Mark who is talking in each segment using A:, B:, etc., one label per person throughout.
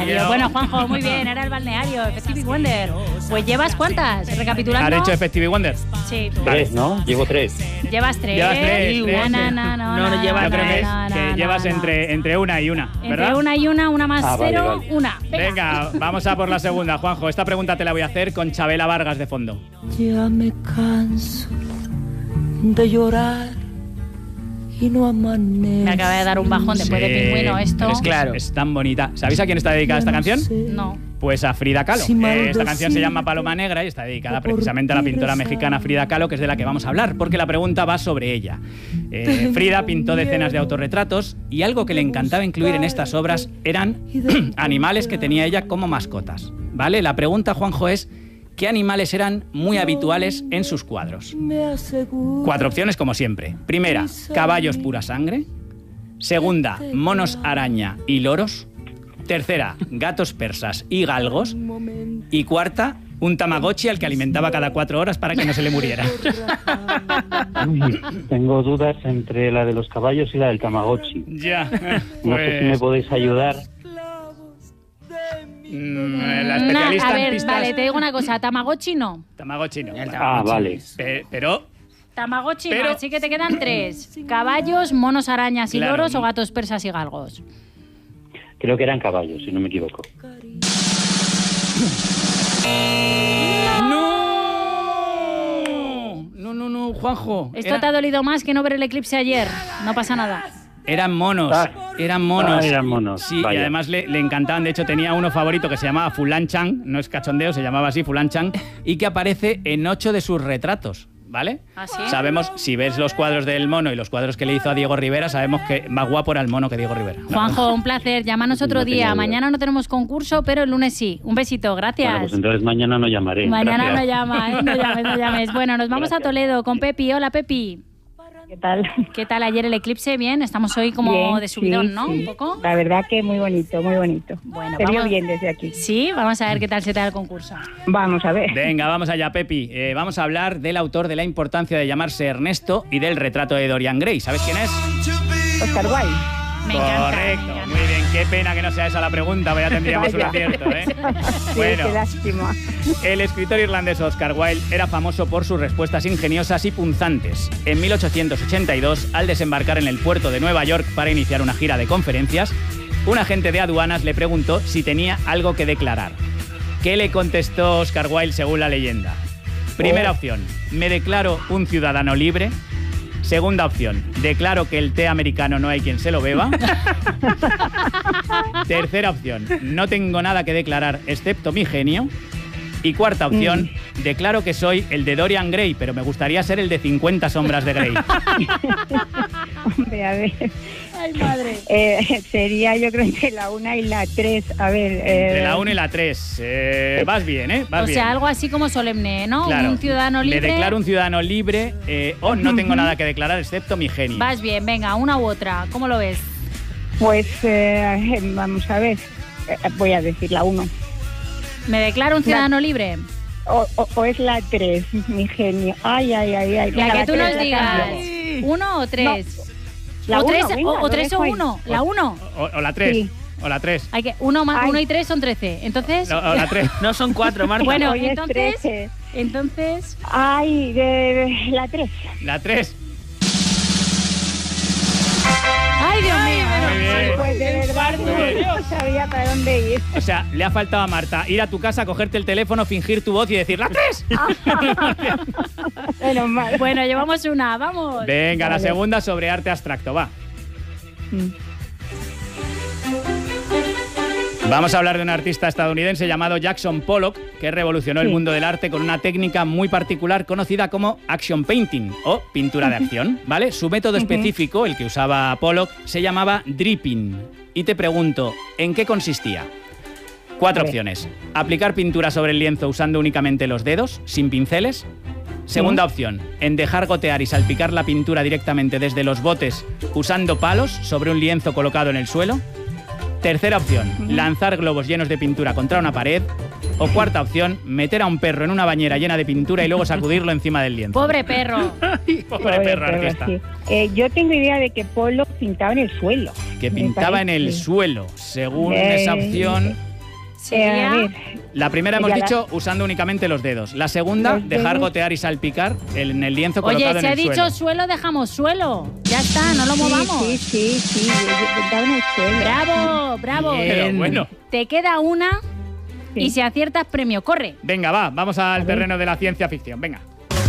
A: balneario. Bueno, Juanjo, muy bien, era el balneario, Stevie Wonder. Pues ¿llevas cuántas? Recapitulando.
B: ¿Has hecho Stevie Wonder?
A: Sí.
C: 3, ¿no? Llevo 3.
A: ¿Llevas 3?
B: Llevas 3.
A: No llevas.
B: Yo creo que llevas entre una y una, ¿verdad?
A: Entre una y una más cero,
C: vale.
A: una.
B: Venga, vamos a por la segunda, Juanjo. Esta pregunta te la voy a hacer con Chabela Vargas de fondo.
D: Ya me canso de llorar y no amanece.
A: Me acaba de dar un bajón después de Pingüino esto.
B: Pero es que es tan bonita. ¿Sabéis a quién está dedicada esta canción?
A: No.
B: Pues a Frida Kahlo. Esta canción se llama Paloma Negra y está dedicada precisamente a la pintora mexicana Frida Kahlo, que es de la que vamos a hablar, porque la pregunta va sobre ella. Frida pintó decenas de autorretratos y algo que le encantaba incluir en estas obras eran animales que tenía ella como mascotas. ¿Vale? La pregunta, Juanjo, es ¿qué animales eran muy habituales en sus cuadros? 4 opciones como siempre. Primera, caballos pura sangre. Segunda, monos araña y loros. Tercera, gatos persas y galgos. Y cuarta, un tamagotchi al que alimentaba cada 4 horas para que no se le muriera.
C: Tengo dudas entre la de los caballos y la del tamagotchi.
B: Ya.
C: No sé si me podéis ayudar.
B: La especialista
A: a ver,
B: en pistas...
A: vale, te digo una cosa, Tamagotchi no.
B: Tamagotchi no.
C: Vale.
B: Pero...
A: Tamagotchi no, así que te quedan 3. Caballos, monos arañas y loros o gatos persas y galgos.
C: Creo que eran caballos, si no me equivoco.
B: No, Juanjo.
A: Esto te ha dolido más que no ver el eclipse ayer. No pasa nada.
B: Eran monos. Eran monos.
C: Eran monos.
B: Sí,
C: vaya.
B: y además le encantaban. De hecho, tenía uno favorito que se llamaba Fulan Chang. No es cachondeo, se llamaba así, Fulan Chang. Y que aparece en 8 de sus retratos. ¿Vale?
A: ¿Ah, sí?
B: Sabemos, si ves los cuadros del mono y los cuadros que le hizo a Diego Rivera, sabemos que más guapo era el mono que Diego Rivera.
A: Juanjo, un placer. Llámanos otro día.
C: duda.
A: Mañana no tenemos concurso, pero el lunes sí. Un besito, gracias.
C: Bueno, pues entonces mañana no llamaré.
A: Mañana
C: Gracias.
A: no llamas, no llames. Bueno, nos vamos a Toledo con Pepi. Hola, Pepi.
E: ¿Qué tal?
A: ¿Qué tal ayer el eclipse? Bien, estamos hoy como
E: Bien,
A: de subidón,
E: sí,
A: ¿no?
E: sí.
A: Un poco.
E: La verdad que muy bonito, muy bonito.
A: Bueno,
E: Se vio
A: vamos.
E: bien desde aquí.
A: Sí, vamos a ver qué tal se te da el concurso.
E: Vamos a ver.
B: Venga, vamos allá, Pepi. Vamos a hablar del autor de La importancia de llamarse Ernesto y del retrato de Dorian Gray. ¿Sabes quién es?
E: Oscar Wilde.
A: Me encanta.
B: Correcto,
A: me encanta.
B: muy bien. Qué pena que no sea esa la pregunta, pues ya tendríamos un
E: Vaya.
B: acierto, ¿eh?
E: Sí,
B: Bueno.
E: qué lástima.
B: El escritor irlandés Oscar Wilde era famoso por sus respuestas ingeniosas y punzantes. En 1882, al desembarcar en el puerto de Nueva York para iniciar una gira de conferencias, un agente de aduanas le preguntó si tenía algo que declarar. ¿Qué le contestó Oscar Wilde según la leyenda? Primera opción, me declaro un ciudadano libre. Segunda opción, declaro que el té americano no hay quien se lo beba. Tercera opción, no tengo nada que declarar excepto mi genio. Y cuarta opción, declaro que soy el de Dorian Gray, pero me gustaría ser el de 50 sombras de Grey.
E: Hombre, a ver.
A: Ay, madre.
E: Sería yo creo entre la 1 y la 3. A ver.
B: Entre la 1 y la 3. Vas bien, ¿eh? Vas
A: O
B: bien.
A: sea, algo así como solemne, ¿no?
B: Claro.
A: Un ciudadano libre.
B: Me declaro un ciudadano libre o no tengo nada que declarar excepto mi genio.
A: Vas bien, venga, una u otra. ¿Cómo lo ves?
E: Pues vamos a ver. Voy a decir la 1.
A: ¿Me declaro un ciudadano libre?
E: O es la 3, mi genio. Ay.
A: La
E: Venga,
A: que tú
E: 3
A: nos
E: la
A: digas.
E: cambio.
A: ¿1 o 3?
E: La
A: o
E: 1,
A: 3
E: venga,
A: o 3 o
E: lo dejo
A: 1. La 1.
B: O la 3.
E: Sí.
B: O la 3.
A: Hay que 1 más
E: Ay.
A: 1 y 3 son 13. Entonces,
B: O la 3.
F: No son 4, Marta.
A: bueno,
E: Hoy es 13.
A: entonces
E: Ay, la 3.
B: La 3.
A: ¡Ay, Dios mío!
B: Muy bien.
E: Pues de verdad
B: Muy bien.
E: no sabía para dónde ir.
B: O sea, le ha faltado a Marta ir a tu casa, cogerte el teléfono, fingir tu voz y decir ¡la 3!
E: Menos mal.
A: Bueno, llevamos una, vamos.
B: Venga, la
E: Vale.
B: segunda sobre arte abstracto, va. Vamos a hablar de un artista estadounidense llamado Jackson Pollock, que revolucionó el mundo del arte con una técnica muy particular conocida como action painting o pintura de acción, ¿vale? Su método específico, el que usaba Pollock, se llamaba dripping. Y te pregunto, ¿en qué consistía? 4 opciones. Aplicar pintura sobre el lienzo usando únicamente los dedos, sin pinceles. Segunda opción, en dejar gotear y salpicar la pintura directamente desde los botes usando palos sobre un lienzo colocado en el suelo. Tercera opción, lanzar globos llenos de pintura contra una pared. O cuarta opción, meter a un perro en una bañera llena de pintura y luego sacudirlo encima del lienzo.
A: Pobre perro.
B: Pobre perro artista.
E: Sí. Yo tengo idea de que Pollock pintaba en el suelo.
B: Que
E: Me
B: pintaba en
E: parece.
B: el suelo. Según
E: Eh,
B: esa opción,
A: Sería...
E: A ver,
B: La primera hemos
E: Sería
B: dicho usando únicamente los dedos. La segunda,
E: Los
B: dejar
E: dedos.
B: gotear y salpicar en el lienzo
A: Oye,
B: colocado
A: si
B: en
A: he
B: el
A: dicho
B: suelo.
A: suelo, dejamos suelo. Ya está, no lo movamos.
E: Sí, estaba en el suelo.
A: Bravo, bravo.
B: Pero bueno.
A: Te queda una
E: Sí.
A: y si aciertas, premio. Corre.
B: Venga, vamos al terreno de la ciencia ficción. Venga.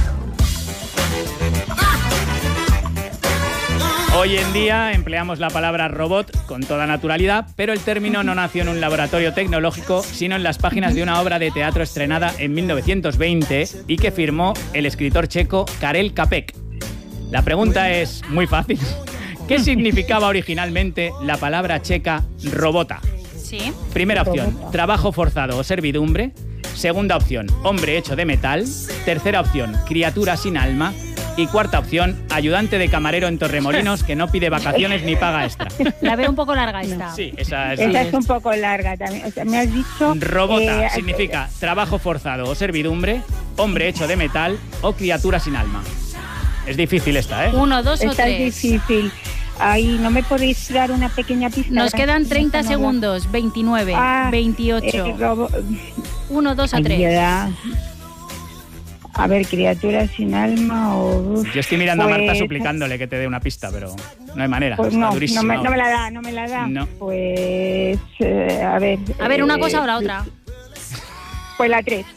B: Hoy en día empleamos la palabra robot con toda naturalidad, pero el término no nació en un laboratorio tecnológico, sino en las páginas de una obra de teatro estrenada en 1920 y que firmó el escritor checo Karel Čapek. La pregunta es muy fácil. ¿Qué significaba originalmente la palabra checa robota?
A: Sí.
B: Primera opción, trabajo forzado o servidumbre. Segunda opción, hombre hecho de metal. Tercera opción, criatura sin alma. Y cuarta opción, ayudante de camarero en Torremolinos que no pide vacaciones ni paga extra.
A: La veo un poco larga esta.
B: Sí, esa es.
E: Esa es un poco larga también. O sea, me has dicho...
B: Robota significa trabajo forzado o servidumbre, hombre hecho de metal o criatura sin alma. Es difícil esta, ¿eh?
A: 1, 2 o
E: Esta
A: 3.
E: es difícil. Ahí, ¿no me podéis dar una pequeña pista?
A: Nos quedan 30
E: No, no,
A: segundos. 29,
E: Ah,
A: 28. 1, 2 o 3.
E: Ayuda. A ver, criatura sin alma o...
B: Yo estoy mirando a Marta
E: Pues-
B: suplicándole que te dé una pista, pero no hay manera.
E: Pues
B: Está
E: no,
B: durísima.
E: no me la da.
B: No.
E: Pues, a ver...
A: A ver, una cosa o la otra.
E: Pues la 3.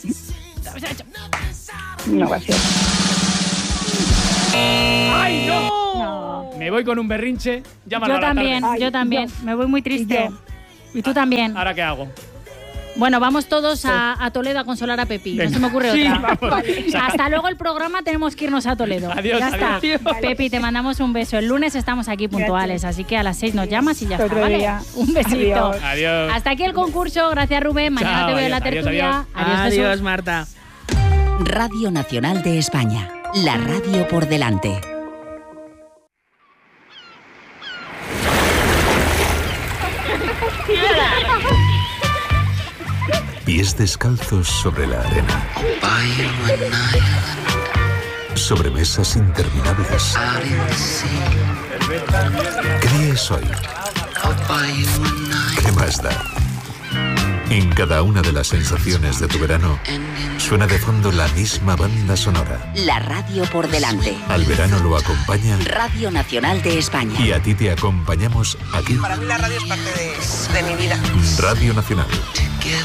E: No va a ser.
B: ¡Ay, no!
E: No.
B: Me voy con un berrinche. Llámalo
A: Yo
B: a la
A: también,
B: tarde.
E: Ay,
A: yo también.
E: yo.
A: Me voy muy triste. Y tú también.
B: ¿Ahora qué hago?
A: Bueno, vamos todos a Toledo a consolar a Pepi. No
B: Venga.
A: se me ocurre
B: Sí,
A: otra.
B: vamos.
A: Hasta luego el programa, tenemos que irnos a Toledo.
B: Adiós,
A: ya está.
B: adiós.
A: Pepi, te mandamos un beso. El lunes estamos aquí puntuales, así que a las 6 nos llamas y ya está,
E: Otro
A: ¿vale?
E: día.
A: Un besito.
E: Adiós.
B: Adiós.
A: Hasta aquí el concurso. Gracias, Rubén. Mañana
B: Chao,
A: te veo en la
B: adiós,
A: tertulia.
B: adiós.
A: Jesús.
F: Adiós, Marta.
G: Radio Nacional de España. La radio por delante.
H: Pies descalzos sobre la arena. Sobre mesas interminables. ¿Qué día es hoy? ¿Qué más da? En cada una de las sensaciones de tu verano suena de fondo la misma banda sonora.
G: La radio por delante.
H: Al verano lo acompaña
G: Radio Nacional de España.
H: y a ti te acompañamos aquí.
F: Para mí la radio es parte de mi vida.
H: Radio Nacional.